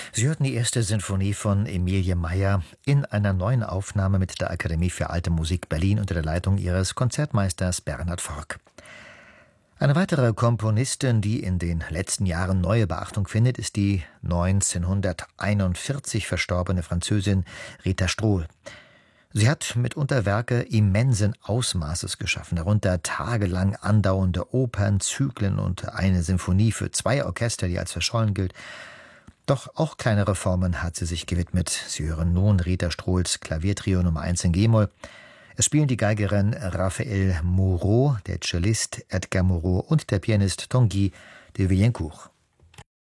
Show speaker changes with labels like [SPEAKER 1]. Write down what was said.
[SPEAKER 1] Sie hörten die erste Sinfonie von Emilie Meyer in einer neuen Aufnahme mit der Akademie für Alte Musik Berlin unter der Leitung ihres Konzertmeisters Bernhard Forck. Eine weitere Komponistin, die in den letzten Jahren neue Beachtung findet, ist die 1941 verstorbene Französin Rita Strohl. Sie hat mitunter Werke immensen Ausmaßes geschaffen, darunter tagelang andauernde Opern, Zyklen und eine Sinfonie für 2 Orchester, die als verschollen gilt. Doch auch kleinere Formen hat sie sich gewidmet. Sie hören nun Rita Strohls Klaviertrio Nummer 1 in G-Moll. Es spielen die Geigerin Raphaël Moreau, der Cellist Edgar Moreau und der Pianist Tanguy de Villencourt.